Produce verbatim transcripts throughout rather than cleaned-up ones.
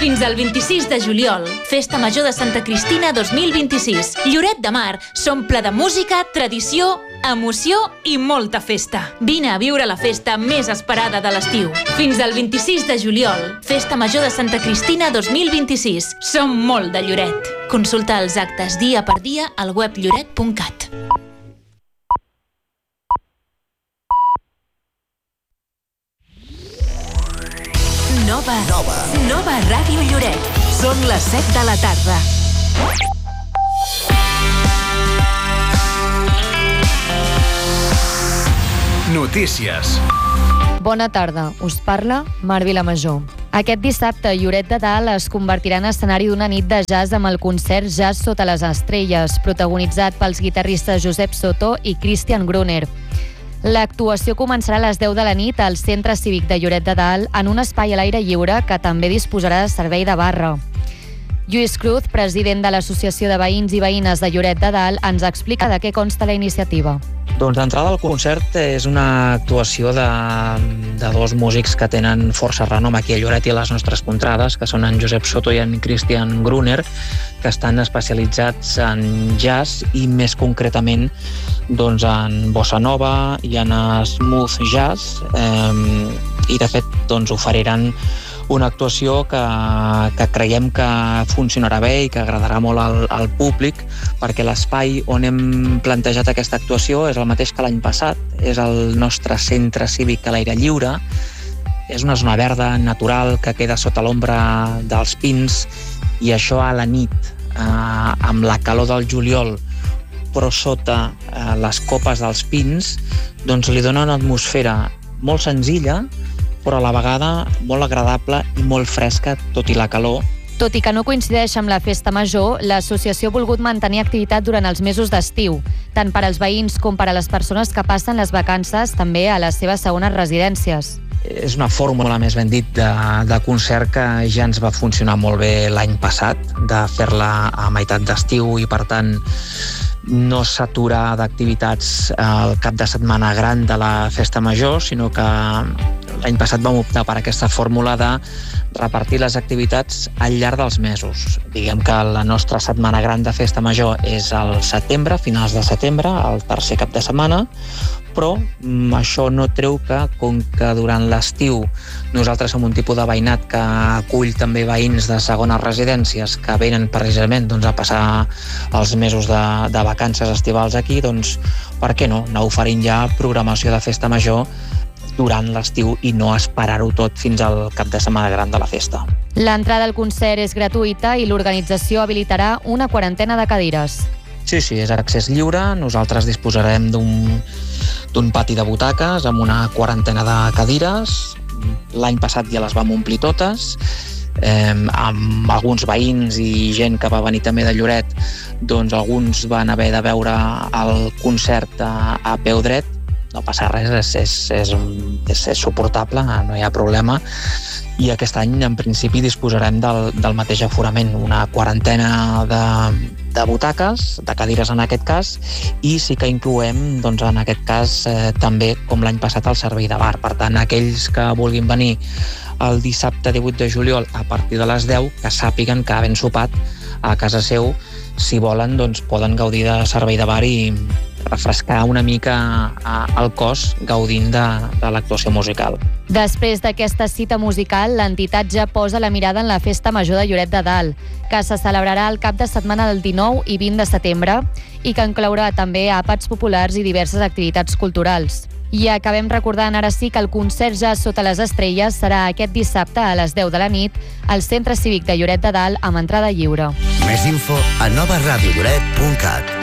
Fins al vint-i-sis de juliol, Festa Major de Santa Cristina dos mil vint-i-sis. Lloret de Mar s'omple de música, tradició, emoció i molta festa. Vine a viure la festa més esperada de l'estiu. Fins al vint-i-sis de juliol, Festa Major de Santa Cristina dos mil vint-i-sis. Som molt de Lloret. Consulta els actes dia per dia al web lloret punt cat. Nova. Nova. Nova Ràdio Lloret. Són les set de la tarda. Notícies. Bona tarda, us parla Mar Vilamajor. Aquest dissabte, Lloret de Dalt es convertirà en escenari d'una nit de jazz amb el concert Jazz sota les estrelles, protagonitzat pels guitarristes Josep Soto i Christian Gruner. L'actuació començarà a les deu de la nit al Centre Cívic de Lloret de Dalt en un espai a l'aire lliure que també disposarà de servei de barra. Lluís Cruz, president de l'Associació de Veïns i Veïnes de Lloret de Dalt, ens explica de què consta la iniciativa. Doncs d'entrada el concert és una actuació de, de dos músics que tenen força renom aquí a Lloret i a les nostres contrades, que són en Josep Soto i en Christian Gruner, que estan especialitzats en jazz i més concretament doncs, en bossa nova i en smooth jazz, eh, i de fet doncs, oferiran una actuació que, que creiem que funcionarà bé i que agradarà molt al, al públic, perquè l'espai on hem plantejat aquesta actuació és el mateix que l'any passat, és el nostre centre cívic a l'aire lliure, és una zona verda natural que queda sota l'ombra dels pins, i això a la nit, eh, amb la calor del juliol, però sota eh, les copes dels pins, doncs li dona una atmosfera molt senzilla, però a la vegada molt agradable i molt fresca, tot i la calor. Tot i que no coincideix amb la festa major, l'associació ha volgut mantenir activitat durant els mesos d'estiu, tant per als veïns com per a les persones que passen les vacances també a les seves segones residències. És una fórmula, més ben dit, de, de concert que ja ens va funcionar molt bé l'any passat, de fer-la a meitat d'estiu i, per tant, no s'aturar d'activitats al cap de setmana gran de la festa major, sinó que l'any passat vam optar per aquesta fórmula de repartir les activitats al llarg dels mesos. Diguem que la nostra setmana gran de festa major és al setembre, finals de setembre, el tercer cap de setmana, però mm, això no treu que, com que durant l'estiu nosaltres som un tipus de veïnat que acull també veïns de segones residències que venen precisament doncs, a passar els mesos de, de vacances estivals aquí, doncs per què no anar oferint ja programació de festa major durant l'estiu i no esperar-ho tot fins al cap de setmana gran de la festa. L'entrada al concert és gratuïta i l'organització habilitarà una quarantena de cadires. Sí, sí, és accés lliure. Nosaltres disposarem d'un d'un pati de butaques amb una quarantena de cadires. L'any passat ja les vam omplir totes, eh, amb alguns veïns i gent que va venir també de Lloret, doncs alguns van haver de veure el concert a, a peu dret. No passa res, és, és, és, és, és suportable, no hi ha problema. I aquest any, en principi, disposarem del, del mateix aforament, una quarantena de, de butaques, de cadires en aquest cas, i sí que incloem, doncs, en aquest cas, eh, també, com l'any passat, el servei de bar. Per tant, aquells que vulguin venir el dissabte divuit de juliol a partir de les deu, que sàpiguen que havent sopat a casa seu, si volen, doncs, poden gaudir de servei de bar i refrescar una mica el cos gaudint de, de l'actuació musical. Després d'aquesta cita musical, l'entitat ja posa la mirada en la Festa Major de Lloret de Dalt, que se celebrarà el cap de setmana del dinou i vint de setembre i que inclourà també àpats populars i diverses activitats culturals. I acabem recordant ara sí que el concert Jazz sota les estrelles serà aquest dissabte a les deu de la nit al Centre Cívic de Lloret de Dalt amb entrada lliure. Més info a nova ràdio lloret punt cat.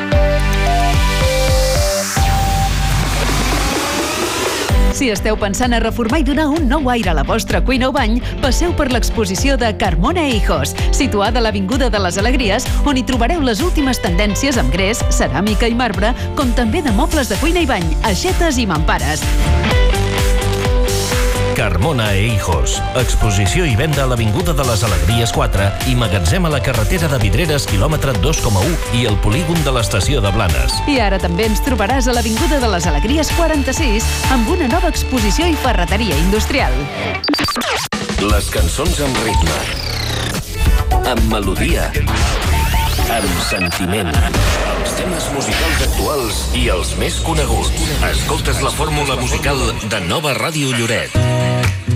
Si esteu pensant a reformar i donar un nou aire a la vostra cuina o bany, passeu per l'exposició de Carmona e Hijos, situada a l'Avinguda de les Alegries, on hi trobareu les últimes tendències amb gres, ceràmica i marbre, com també de mobles de cuina i bany, aixetes i mampares. Carmona e Hijos. Exposició i venda a l'Avinguda de les Alegries quatre i magatzem a la carretera de Vidreres, quilòmetre dos coma u i el polígon de l'estació de Blanes. I ara també ens trobaràs a l'Avinguda de les Alegries quaranta-sis amb una nova exposició i ferreteria industrial. Les cançons amb ritme. amb melodia, amb sentiment. Els temes musicals actuals i els més coneguts. Escoltes la fórmula musical de Nova Ràdio Lloret.